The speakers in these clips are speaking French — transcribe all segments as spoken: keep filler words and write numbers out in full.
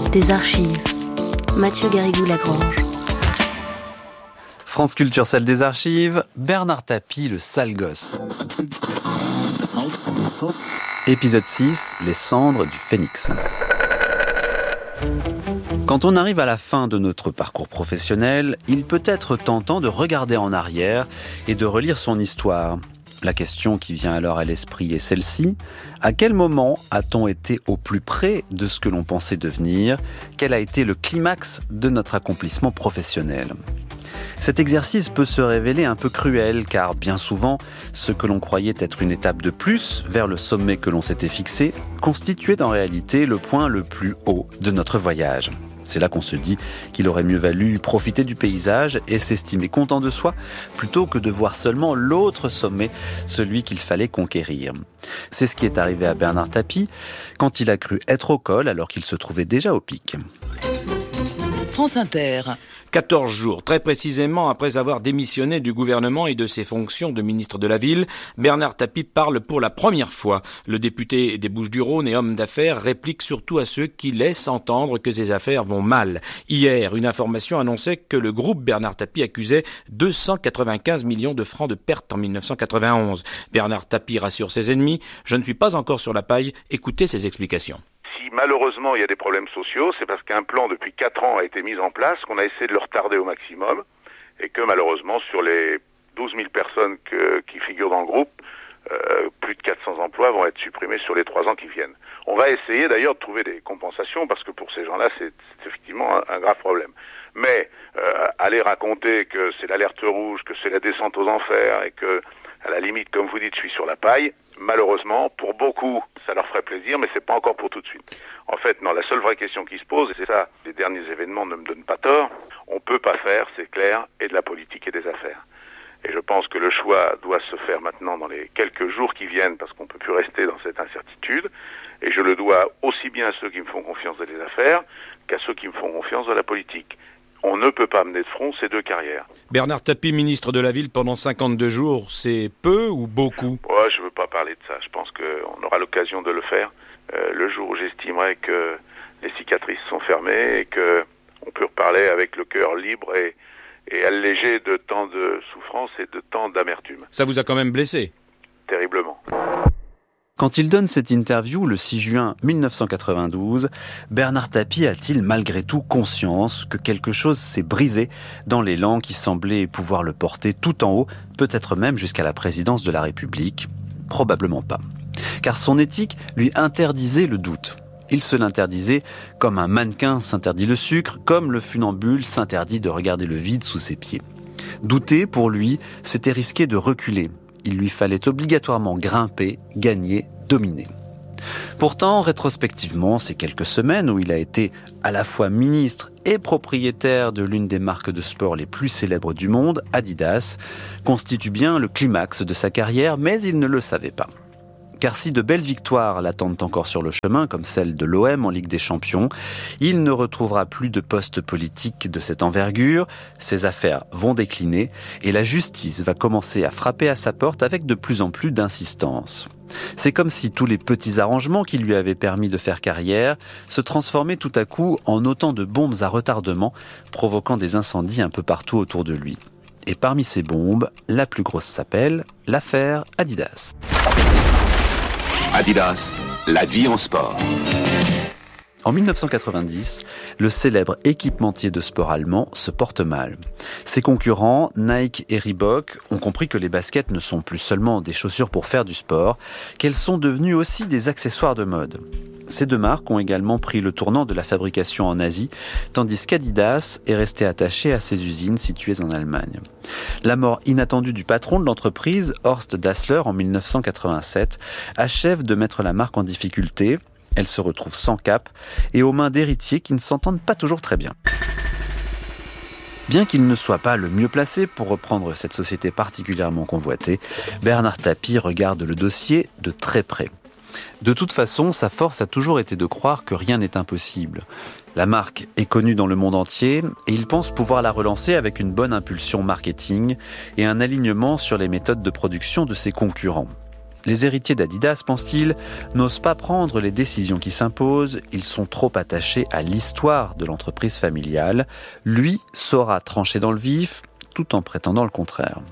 des archives. Mathieu Garrigou-Lagrange. France Culture, salle des archives, Bernard Tapie, le sale gosse. Épisode six, les cendres du phénix. Quand on arrive à la fin de notre parcours professionnel, il peut être tentant de regarder en arrière et de relire son histoire. La question qui vient alors à l'esprit est celle-ci. À quel moment a-t-on été au plus près de ce que l'on pensait devenir ? Quel a été le climax de notre accomplissement professionnel ? Cet exercice peut se révéler un peu cruel car bien souvent, ce que l'on croyait être une étape de plus vers le sommet que l'on s'était fixé constituait en réalité le point le plus haut de notre voyage. C'est là qu'on se dit qu'il aurait mieux valu profiter du paysage et s'estimer content de soi plutôt que de voir seulement l'autre sommet, celui qu'il fallait conquérir. C'est ce qui est arrivé à Bernard Tapie quand il a cru être au col alors qu'il se trouvait déjà au pic. France Inter. quatorze jours, très précisément après avoir démissionné du gouvernement et de ses fonctions de ministre de la Ville, Bernard Tapie parle pour la première fois. Le député des Bouches-du-Rhône et homme d'affaires réplique surtout à ceux qui laissent entendre que ses affaires vont mal. Hier, une information annonçait que le groupe Bernard Tapie accusait deux cent quatre-vingt-quinze millions de francs de pertes en dix-neuf cent quatre-vingt-onze. Bernard Tapie rassure ses ennemis, « Je ne suis pas encore sur la paille, écoutez ses explications ». Si malheureusement il y a des problèmes sociaux, c'est parce qu'un plan depuis quatre ans a été mis en place, qu'on a essayé de le retarder au maximum, et que malheureusement sur les douze mille personnes que, qui figurent dans le groupe, euh, plus de quatre cents emplois vont être supprimés sur les trois ans qui viennent. On va essayer d'ailleurs de trouver des compensations, parce que pour ces gens-là c'est, c'est effectivement un, un grave problème. Mais euh, aller raconter que c'est l'alerte rouge, que c'est la descente aux enfers, et que à la limite, comme vous dites, je suis sur la paille, malheureusement, pour beaucoup, ça leur ferait plaisir, mais c'est pas encore pour tout de suite. En fait, non, la seule vraie question qui se pose, et c'est ça, les derniers événements ne me donnent pas tort, on peut pas faire, c'est clair, et de la politique et des affaires. Et je pense que le choix doit se faire maintenant dans les quelques jours qui viennent, parce qu'on peut plus rester dans cette incertitude, et je le dois aussi bien à ceux qui me font confiance dans les affaires, qu'à ceux qui me font confiance dans la politique. On ne peut pas mener de front ces deux carrières. Bernard Tapie, ministre de la Ville pendant cinquante-deux jours, c'est peu ou beaucoup ? Ouais, je ne veux pas parler de ça. Je pense qu'on aura l'occasion de le faire euh, le jour où j'estimerai que les cicatrices sont fermées et qu'on peut reparler avec le cœur libre et, et allégé de tant de souffrance et de tant d'amertume. Ça vous a quand même blessé ? Terriblement. Quand il donne cette interview le six juin dix-neuf cent quatre-vingt-douze, Bernard Tapie a-t-il malgré tout conscience que quelque chose s'est brisé dans l'élan qui semblait pouvoir le porter tout en haut, peut-être même jusqu'à la présidence de la République ? Probablement pas. Car son éthique lui interdisait le doute. Il se l'interdisait comme un mannequin s'interdit le sucre, comme le funambule s'interdit de regarder le vide sous ses pieds. Douter, pour lui, c'était risquer de reculer. Il lui fallait obligatoirement grimper, gagner, dominer. Pourtant, rétrospectivement, ces quelques semaines où il a été à la fois ministre et propriétaire de l'une des marques de sport les plus célèbres du monde, Adidas, constituent bien le climax de sa carrière, mais il ne le savait pas. Car si de belles victoires l'attendent encore sur le chemin, comme celle de l'O M en Ligue des Champions, il ne retrouvera plus de poste politique de cette envergure, ses affaires vont décliner et la justice va commencer à frapper à sa porte avec de plus en plus d'insistance. C'est comme si tous les petits arrangements qui lui avaient permis de faire carrière se transformaient tout à coup en autant de bombes à retardement, provoquant des incendies un peu partout autour de lui. Et parmi ces bombes, la plus grosse s'appelle l'affaire Adidas. Adidas, la vie en sport. En dix-neuf cent quatre-vingt-dix, le célèbre équipementier de sport allemand se porte mal. Ses concurrents, Nike et Reebok, ont compris que les baskets ne sont plus seulement des chaussures pour faire du sport, qu'elles sont devenues aussi des accessoires de mode. Ces deux marques ont également pris le tournant de la fabrication en Asie, tandis qu'Adidas est resté attaché à ses usines situées en Allemagne. La mort inattendue du patron de l'entreprise, Horst Dassler, en dix-neuf cent quatre-vingt-sept, achève de mettre la marque en difficulté. Elle se retrouve sans cap et aux mains d'héritiers qui ne s'entendent pas toujours très bien. Bien qu'il ne soit pas le mieux placé pour reprendre cette société particulièrement convoitée, Bernard Tapie regarde le dossier de très près. De toute façon, sa force a toujours été de croire que rien n'est impossible. La marque est connue dans le monde entier et il pense pouvoir la relancer avec une bonne impulsion marketing et un alignement sur les méthodes de production de ses concurrents. Les héritiers d'Adidas, pense-t-il, n'osent pas prendre les décisions qui s'imposent, ils sont trop attachés à l'histoire de l'entreprise familiale. Lui saura trancher dans le vif, tout en prétendant le contraire.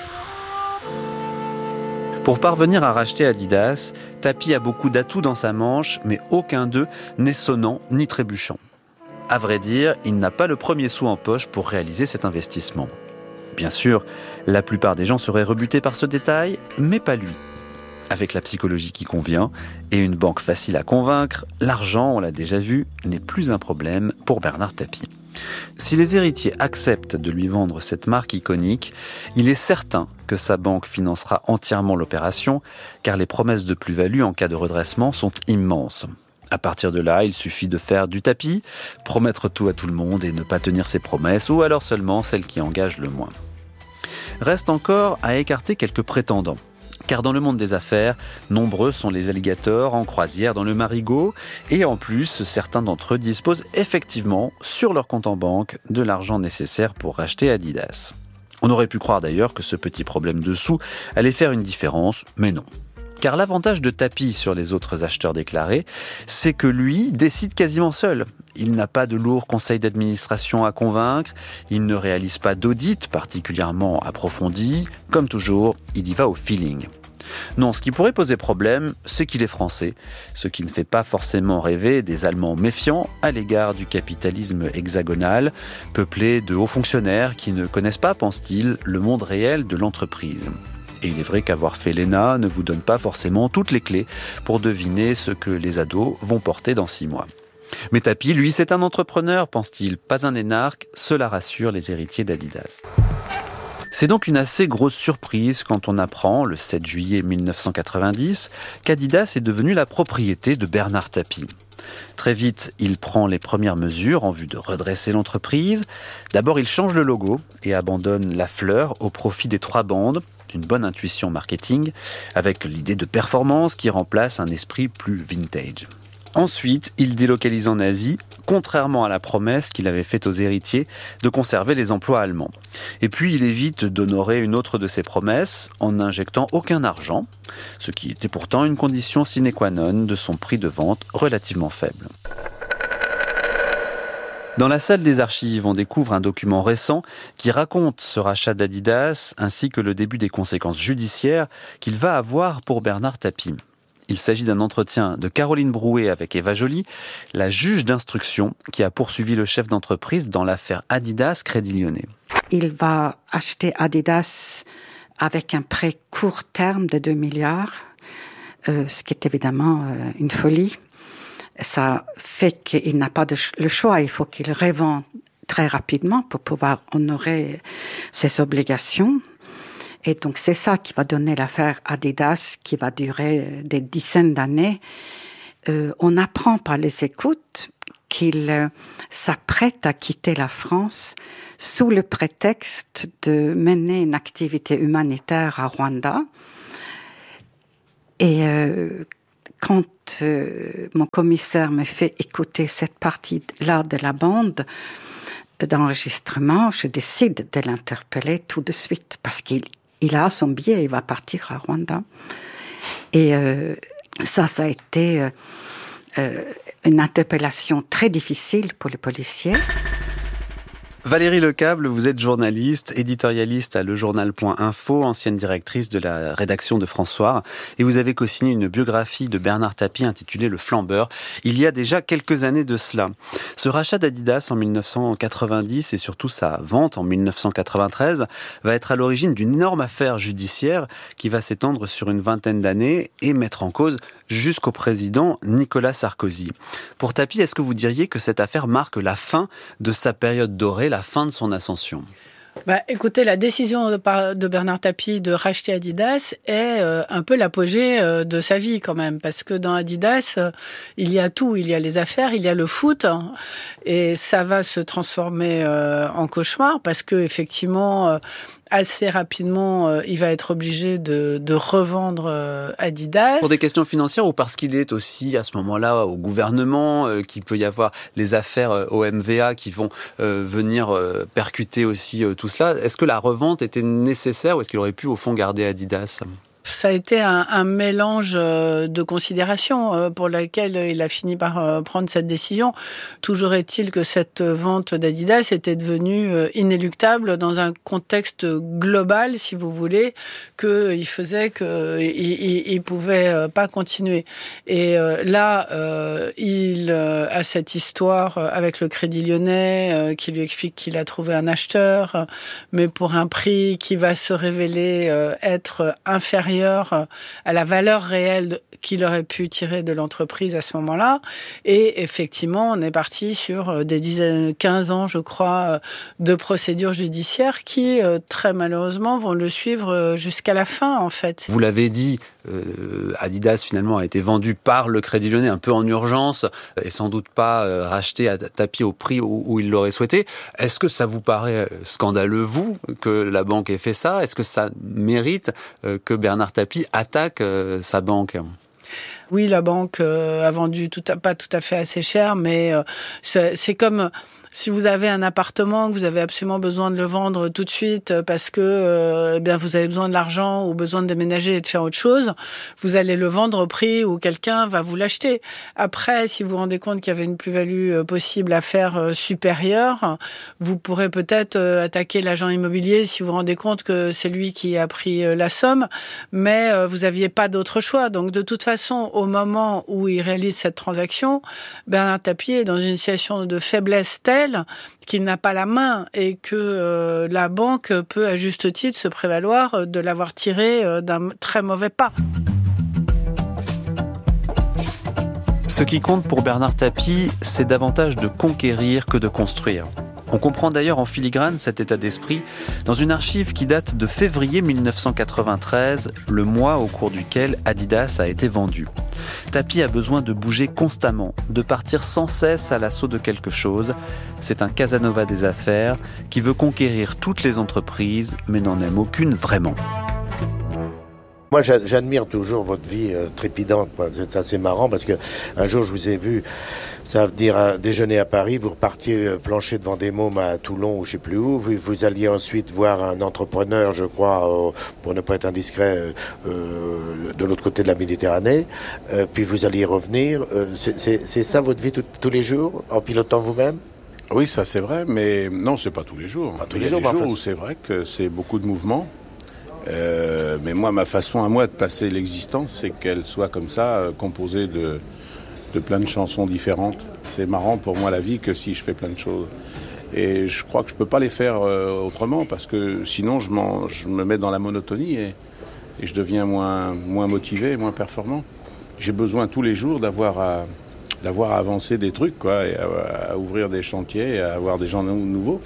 Pour parvenir à racheter Adidas, Tapie a beaucoup d'atouts dans sa manche, mais aucun d'eux n'est sonnant ni trébuchant. À vrai dire, il n'a pas le premier sou en poche pour réaliser cet investissement. Bien sûr, la plupart des gens seraient rebutés par ce détail, mais pas lui. Avec la psychologie qui convient et une banque facile à convaincre, l'argent, on l'a déjà vu, n'est plus un problème pour Bernard Tapie. Si les héritiers acceptent de lui vendre cette marque iconique, il est certain que sa banque financera entièrement l'opération, car les promesses de plus-value en cas de redressement sont immenses. À partir de là, il suffit de faire du tapis, promettre tout à tout le monde et ne pas tenir ses promesses, ou alors seulement celles qui engagent le moins. Reste encore à écarter quelques prétendants. Car dans le monde des affaires, nombreux sont les alligators en croisière dans le Marigot, et en plus, certains d'entre eux disposent effectivement, sur leur compte en banque, de l'argent nécessaire pour racheter Adidas. On aurait pu croire d'ailleurs que ce petit problème de sous allait faire une différence, mais non. Car l'avantage de Tapie sur les autres acheteurs déclarés, c'est que lui décide quasiment seul. Il n'a pas de lourds conseils d'administration à convaincre, il ne réalise pas d'audit particulièrement approfondi. Comme toujours, il y va au feeling. Non, ce qui pourrait poser problème, c'est qu'il est français, ce qui ne fait pas forcément rêver des Allemands méfiants à l'égard du capitalisme hexagonal, peuplé de hauts fonctionnaires qui ne connaissent pas, pense-t-il, le monde réel de l'entreprise. Et il est vrai qu'avoir fait l'E N A ne vous donne pas forcément toutes les clés pour deviner ce que les ados vont porter dans six mois. Mais Tapie, lui, c'est un entrepreneur, pense-t-il, pas un énarque, cela rassure les héritiers d'Adidas. C'est donc une assez grosse surprise quand on apprend, le sept juillet mille neuf cent quatre-vingt-dix, qu'Adidas est devenu la propriété de Bernard Tapie. Très vite, il prend les premières mesures en vue de redresser l'entreprise. D'abord, il change le logo et abandonne la fleur au profit des trois bandes, une bonne intuition marketing, avec l'idée de performance qui remplace un esprit plus vintage. Ensuite, il délocalise en Asie, contrairement à la promesse qu'il avait faite aux héritiers de conserver les emplois allemands. Et puis, il évite d'honorer une autre de ses promesses en n'injectant aucun argent, ce qui était pourtant une condition sine qua non de son prix de vente relativement faible. Dans la salle des archives, on découvre un document récent qui raconte ce rachat d'Adidas ainsi que le début des conséquences judiciaires qu'il va avoir pour Bernard Tapie. Il s'agit d'un entretien de Caroline Brouet avec Eva Joly, la juge d'instruction qui a poursuivi le chef d'entreprise dans l'affaire Adidas Crédit Lyonnais. Il va acheter Adidas avec un prêt court terme de deux milliards, euh, ce qui est évidemment euh, une folie. Ça fait qu'il n'a pas de ch- le choix, il faut qu'il revende très rapidement pour pouvoir honorer ses obligations. Et donc, c'est ça qui va donner l'affaire Adidas, qui va durer des dizaines d'années. Euh, on apprend par les écoutes qu'il euh, s'apprête à quitter la France sous le prétexte de mener une activité humanitaire à Rwanda. Et euh, quand euh, mon commissaire me fait écouter cette partie-là de la bande d'enregistrement, je décide de l'interpeller tout de suite parce qu'il Il a son billet, il va partir à Rwanda. Et euh, ça, ça a été euh, euh, une interpellation très difficile pour les policiers. Valérie Lecable, vous êtes journaliste, éditorialiste à lejournal point info, ancienne directrice de la rédaction de François, et vous avez co-signé une biographie de Bernard Tapie intitulée Le Flambeur, il y a déjà quelques années de cela. Ce rachat d'Adidas en mille neuf cent quatre-vingt-dix et surtout sa vente en mille neuf cent quatre-vingt-treize va être à l'origine d'une énorme affaire judiciaire qui va s'étendre sur une vingtaine d'années et mettre en cause jusqu'au président Nicolas Sarkozy. Pour Tapie, est-ce que vous diriez que cette affaire marque la fin de sa période dorée, la fin de son ascension? Bah, écoutez, la décision de, de Bernard Tapie de racheter Adidas est euh, un peu l'apogée euh, de sa vie quand même, parce que dans Adidas, euh, il y a tout, il y a les affaires, il y a le foot, hein, et ça va se transformer euh, en cauchemar, parce que effectivement, euh, assez rapidement, euh, il va être obligé de, de revendre euh, Adidas. Pour des questions financières ou parce qu'il est aussi à ce moment-là au gouvernement, euh, qu'il peut y avoir les affaires euh, O M V A qui vont euh, venir euh, percuter aussi euh, tout cela. Est-ce que la revente était nécessaire ou est-ce qu'il aurait pu au fond garder Adidas ? ça a été un, un mélange de considérations pour laquelle il a fini par prendre cette décision. Toujours est-il que cette vente d'Adidas était devenue inéluctable dans un contexte global, si vous voulez, qu'il faisait qu'il ne pouvait pas continuer. Et là, il a cette histoire avec le Crédit Lyonnais qui lui explique qu'il a trouvé un acheteur, mais pour un prix qui va se révéler être inférieur à la valeur réelle qu'il aurait pu tirer de l'entreprise à ce moment-là. Et effectivement, on est parti sur des dizaines, quinze ans, je crois, de procédures judiciaires qui, très malheureusement, vont le suivre jusqu'à la fin, en fait. Vous l'avez dit, euh, Adidas, finalement, a été vendu par le Crédit Lyonnais un peu en urgence et sans doute pas euh, racheté à tapis au prix où, où il l'aurait souhaité. Est-ce que ça vous paraît scandaleux, vous, que la banque ait fait ça ? Est-ce que ça mérite euh, que Bernard Tapie attaque euh, sa banque ? Oui, la banque euh, a vendu tout à, pas tout à fait assez cher, mais euh, c'est, c'est comme si vous avez un appartement, que vous avez absolument besoin de le vendre tout de suite parce que euh, eh bien vous avez besoin de l'argent ou besoin de déménager et de faire autre chose, vous allez le vendre au prix où quelqu'un va vous l'acheter. Après, si vous vous rendez compte qu'il y avait une plus-value possible à faire euh, supérieure, vous pourrez peut-être euh, attaquer l'agent immobilier si vous vous rendez compte que c'est lui qui a pris euh, la somme, mais euh, vous n'aviez pas d'autre choix. Donc de toute façon, au moment où il réalise cette transaction, Bernard Tapie est dans une situation de faiblesse telle qu'il n'a pas la main et que euh, la banque peut à juste titre se prévaloir de l'avoir tiré euh, d'un très mauvais pas. Ce qui compte pour Bernard Tapie, c'est davantage de conquérir que de construire. On comprend d'ailleurs en filigrane cet état d'esprit dans une archive qui date de février mille neuf cent quatre-vingt-treize, le mois au cours duquel Adidas a été vendu. Tapie a besoin de bouger constamment, de partir sans cesse à l'assaut de quelque chose. C'est un Casanova des affaires qui veut conquérir toutes les entreprises, mais n'en aime aucune vraiment. Moi, j'admire toujours votre vie euh, trépidante. C'est assez marrant parce que un jour, je vous ai vu, ça veut dire un déjeuner à Paris, vous repartiez euh, plancher devant des mômes à Toulon ou je sais plus où. Vous, vous alliez ensuite voir un entrepreneur, je crois, euh, pour ne pas être indiscret, euh, de l'autre côté de la Méditerranée. Euh, puis vous alliez revenir. Euh, c'est, c'est, c'est ça votre vie tout, tous les jours, en pilotant vous-même ? Oui, ça c'est vrai, mais non, c'est pas tous les jours. Pas tous Il y les a jours, des jours enfin, où c'est vrai que c'est beaucoup de mouvements. Euh, mais moi, ma façon à moi de passer l'existence, c'est qu'elle soit comme ça, euh, composée de, de plein de chansons différentes. C'est marrant pour moi la vie que si je fais plein de choses. Et je crois que je peux pas les faire euh, autrement parce que sinon je, m'en, je me mets dans la monotonie et, et je deviens moins, moins motivé, moins performant. J'ai besoin tous les jours d'avoir à, d'avoir à avancer des trucs, quoi, et à, à ouvrir des chantiers et à avoir des gens nouveaux.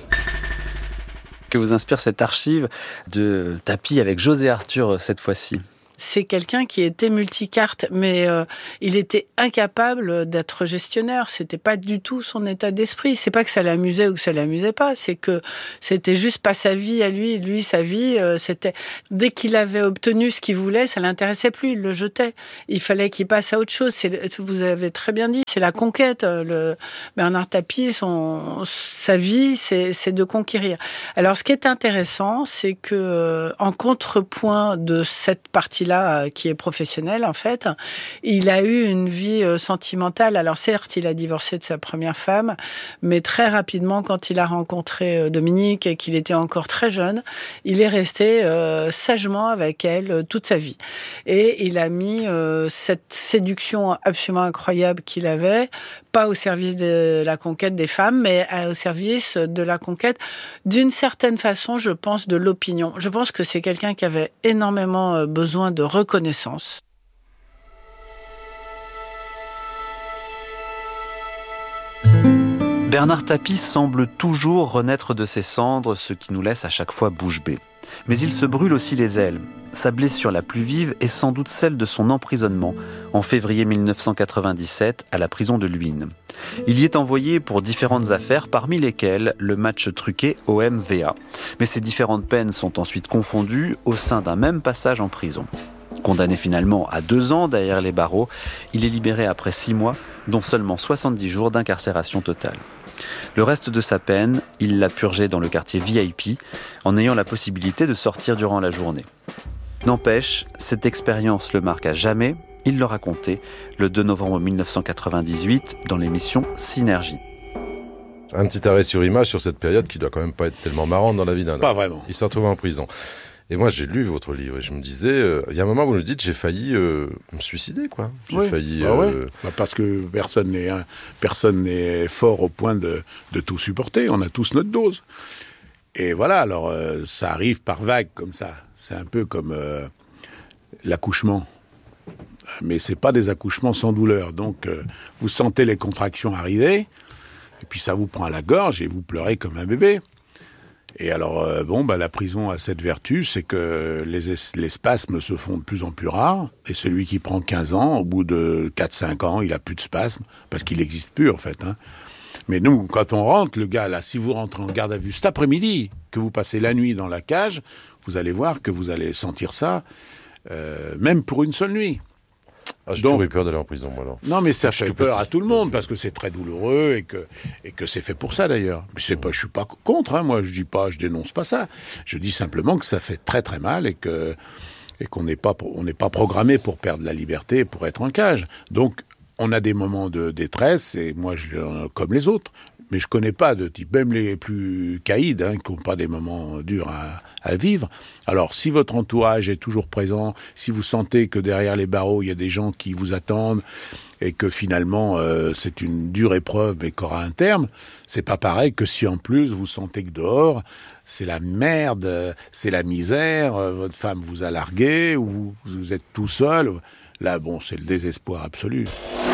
Que vous inspire cette archive de Tapie avec José Arthur cette fois-ci? C'est quelqu'un qui était multicarte, mais euh, il était incapable d'être gestionnaire. C'était pas du tout son état d'esprit. C'est pas que ça l'amusait ou que ça l'amusait pas, c'est que c'était juste pas sa vie à lui. Lui, sa vie, euh, c'était dès qu'il avait obtenu ce qu'il voulait, ça l'intéressait plus. Il le jetait. Il fallait qu'il passe à autre chose. C'est, vous avez très bien dit, c'est la conquête. Le Bernard Tapie, son sa vie, c'est, c'est de conquérir. Alors, ce qui est intéressant, c'est que euh, en contrepoint de cette partie là qui est professionnel en fait, il a eu une vie sentimentale. Alors certes, il a divorcé de sa première femme, mais très rapidement, quand il a rencontré Dominique et qu'il était encore très jeune, il est resté euh, sagement avec elle toute sa vie. Et il a mis euh, cette séduction absolument incroyable qu'il avait, pas au service de la conquête des femmes, mais au service de la conquête, d'une certaine façon, je pense, de l'opinion. Je pense que c'est quelqu'un qui avait énormément besoin de reconnaissance. Bernard Tapie semble toujours renaître de ses cendres, ce qui nous laisse à chaque fois bouche bée. Mais il se brûle aussi les ailes. Sa blessure la plus vive est sans doute celle de son emprisonnement en février mille neuf cent quatre-vingt-dix-sept à la prison de Luynes. Il y est envoyé pour différentes affaires, parmi lesquelles le match truqué O M V A. Mais ces différentes peines sont ensuite confondues au sein d'un même passage en prison. Condamné finalement à deux ans derrière les barreaux, il est libéré après six mois, dont seulement soixante-dix jours d'incarcération totale. Le reste de sa peine, il l'a purgé dans le quartier V I P, en ayant la possibilité de sortir durant la journée. N'empêche, cette expérience le marque à jamais. Il le racontait le deux novembre mille neuf cent quatre-vingt-dix-huit dans l'émission Synergie. Un petit arrêt sur image sur cette période qui doit quand même pas être tellement marrante dans la vie d'un homme. Pas vraiment. Il s'est retrouvé en prison. Et moi, j'ai lu votre livre et je me disais, euh, il y a un moment où vous nous dites, j'ai failli euh, me suicider, quoi. J'ai oui. failli... Bah euh... ouais. bah parce que personne n'est, hein, personne n'est fort au point de, de tout supporter. On a tous notre dose. Et voilà, alors euh, ça arrive par vagues comme ça. C'est un peu comme euh, l'accouchement. Mais c'est pas des accouchements sans douleur. Donc, euh, vous sentez les contractions arriver, et puis ça vous prend à la gorge et vous pleurez comme un bébé. Et alors, euh, bon, bah, la prison a cette vertu, c'est que les, es- les spasmes se font de plus en plus rares. Et celui qui prend quinze ans, au bout de quatre cinq ans, il a plus de spasmes, parce qu'il n'existe plus, en fait. Hein. Mais nous, quand on rentre, le gars, là, si vous rentrez en garde à vue cet après-midi, que vous passez la nuit dans la cage, vous allez voir que vous allez sentir ça, euh, même pour une seule nuit. Ah, j'ai Donc, toujours eu peur d'aller en prison, moi, alors. Non, mais ça Je suis fait tout peur petit. à tout le monde, parce que c'est très douloureux et que, et que c'est fait pour ça, d'ailleurs. Mais c'est pas, je suis pas contre, hein, moi, je dis pas, je dénonce pas ça. Je dis simplement que ça fait très très mal et que, et qu'on n'est pas, on n'est pas programmé pour perdre la liberté, pour être en cage. Donc, on a des moments de détresse, et moi, je, comme les autres. Mais je connais pas de type, même les plus caïds, hein, qui n'ont pas des moments durs à, à vivre. Alors, si votre entourage est toujours présent, si vous sentez que derrière les barreaux, il y a des gens qui vous attendent, et que finalement, euh, c'est une dure épreuve, mais qu'aura un terme, c'est pas pareil que si en plus, vous sentez que dehors, c'est la merde, c'est la misère, euh, votre femme vous a largué, ou vous, vous êtes tout seul. Là, bon, c'est le désespoir absolu.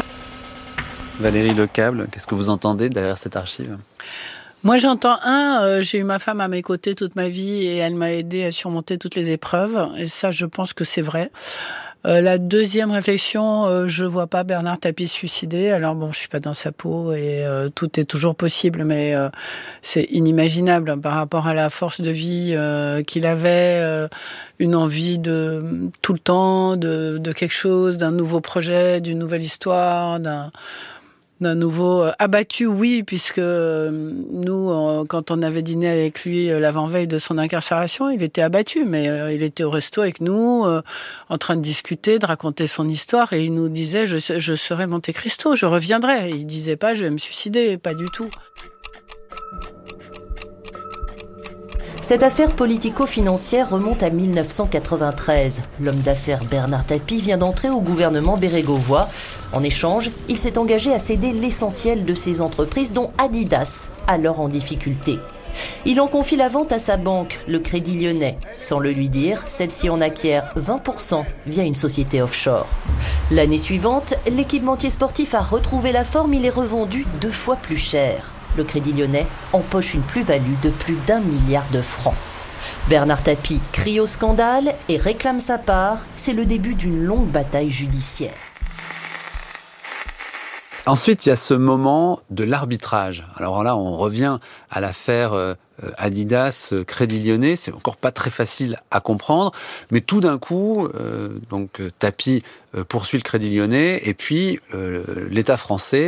Valérie Lecable, qu'est-ce que vous entendez derrière cette archive ? Moi, j'entends un, euh, j'ai eu ma femme à mes côtés toute ma vie et elle m'a aidé à surmonter toutes les épreuves. Et ça, je pense que c'est vrai. Euh, la deuxième réflexion, euh, je vois pas Bernard Tapie se suicider. Alors bon, je suis pas dans sa peau et euh, tout est toujours possible, mais euh, c'est inimaginable par rapport à la force de vie euh, qu'il avait, euh, une envie de tout le temps, de, de quelque chose, d'un nouveau projet, d'une nouvelle histoire, d'un d'un nouveau euh, abattu, oui, puisque euh, nous, euh, quand on avait dîné avec lui euh, l'avant-veille de son incarcération, il était abattu, mais euh, il était au resto avec nous, euh, en train de discuter, de raconter son histoire, et il nous disait je, « je serai Monte Cristo, je reviendrai ». Il disait pas « je vais me suicider », pas du tout. Cette affaire politico-financière remonte à mille neuf cent quatre-vingt-treize. L'homme d'affaires Bernard Tapie vient d'entrer au gouvernement bérégovois. En échange, il s'est engagé à céder l'essentiel de ses entreprises, dont Adidas, alors en difficulté. Il en confie la vente à sa banque, le Crédit Lyonnais. Sans le lui dire, celle-ci en acquiert vingt pour cent via une société offshore. L'année suivante, l'équipementier sportif a retrouvé la forme, il est revendu deux fois plus cher. Le Crédit Lyonnais empoche une plus-value de plus d'un milliard de francs. Bernard Tapie crie au scandale et réclame sa part. C'est le début d'une longue bataille judiciaire. Ensuite, il y a ce moment de l'arbitrage. Alors là, on revient à l'affaire euh, Adidas, euh, Crédit Lyonnais. C'est encore pas très facile à comprendre, mais tout d'un coup, euh, donc Tapie euh, poursuit le Crédit Lyonnais et puis euh, l'État français